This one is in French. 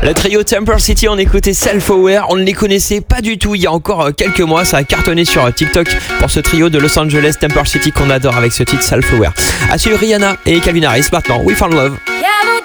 Le trio Temper City, on écoutait Self-Aware, on ne les connaissait pas du tout il y a encore quelques mois, ça a cartonné sur TikTok pour ce trio de Los Angeles, Temper City, qu'on adore avec ce titre Self-Aware. À suivre Rihanna et Calvin Harris maintenant, We Found Love. Yeah,